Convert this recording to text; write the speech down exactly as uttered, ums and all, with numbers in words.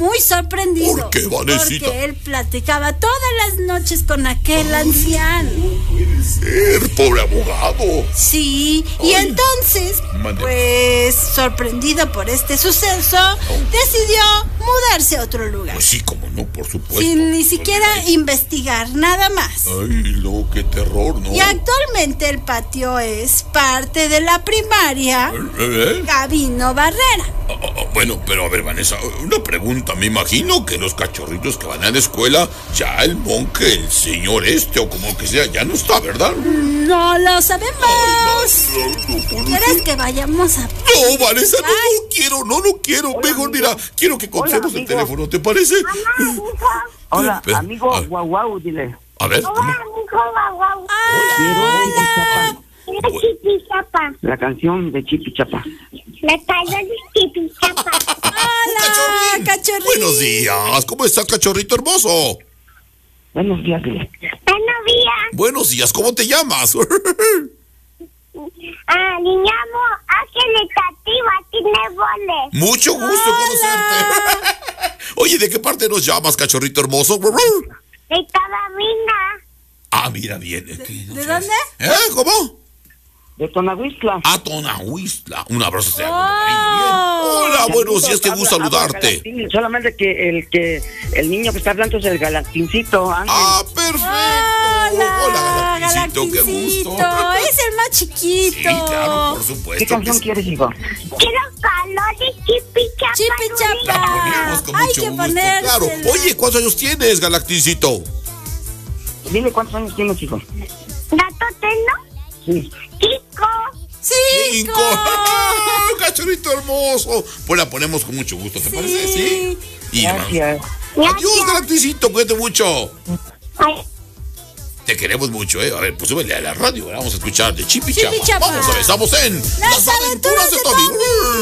muy sorprendido. ¿Por qué, Vanesita? Porque él platicaba todas las noches con aquel anciano. No puede ser, pobre abogado. Sí, y Ay. entonces, Mande. pues, sorprendido por este suceso, decidió mudarse a otro lugar. Pues sí, como no, por supuesto. Sin ni siquiera investigar nada más. Ay, no, qué terror, ¿no? Y actualmente el patio es parte de la primaria ¿Eh? Gabino Barrera. Ah, ah, ah, bueno, pero a ver, Vanessa, una pregunta. Me imagino que los cachorritos que van a la escuela, ya el monje, el señor este, o como que sea, ya no está, ¿verdad? No lo sabemos. No, no, no, no, ¿Quieres que vayamos a...? No, Vanessa, no, no quiero, no, no quiero. Hola, Mejor, amigo. mira, quiero que contemos Hola, el amigo. teléfono, ¿te parece? Hola, Pero, amigo a- guau guau, dile. A ver, ¿cómo? Quiero La chipichapa. la canción de Chipi Chapa. La canción de chipichapa. ¡Hola, cachorrito! Buenos días, ¿cómo estás, cachorrito hermoso? Buenos días, dile. Buenos días. Buenos días, ¿cómo te llamas? Ah, le llamo Ángel Cativa, tiene boles. Mucho gusto conocerte. Oye, ¿de qué parte nos llamas, cachorrito hermoso? De Tabamina. Ah, mira bien. ¿De, ¿De dónde? ¿Eh? ¿Cómo? De Tonahuistla. A Tonahuistla. Un abrazo. Oh. Bien. Hola, buenos días, qué gusto Habla- habla saludarte. Galactín, solamente que el que el niño que está hablando es el Galactincito, Ángel. Ah, perfecto. Hola, Hola, Galactincito, qué Galactincito. gusto. Es el más chiquito. Sí, claro, por ¿Qué supuesto. canción que quieres, hijo? Quiero calor de chipichapa. Chipichapa. La ponemos con Hay mucho que gusto, ponérsela. claro. Oye, ¿cuántos años tienes, Galactincito? Dile cuántos años tienes, hijo. ¿Gato tenno? Sí. Chico. ¡Cinco! Cachorrito hermoso. Pues la ponemos con mucho gusto, ¿te Sí. parece? Sí. Y Gracias. adiós, Galactincito, cuídate mucho. Ay. Te queremos mucho, ¿eh? A ver, pues súbele a la radio. Vamos a escuchar de Chipi Chipi Chapa. Chapa. Vamos a ver, estamos en Las aventuras de Tommy.